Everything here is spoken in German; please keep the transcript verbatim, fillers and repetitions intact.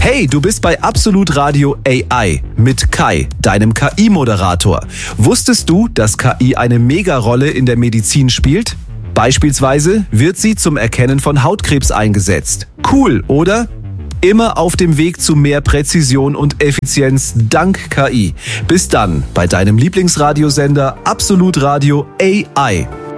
Hey, du bist bei Absolut Radio A I mit Kai, deinem K I-Moderator. Wusstest du, dass K I eine Megarolle in der Medizin spielt? Beispielsweise wird sie zum Erkennen von Hautkrebs eingesetzt. Cool, oder? Immer auf dem Weg zu mehr Präzision und Effizienz dank K I. Bis dann bei deinem Lieblingsradiosender Absolut Radio A I.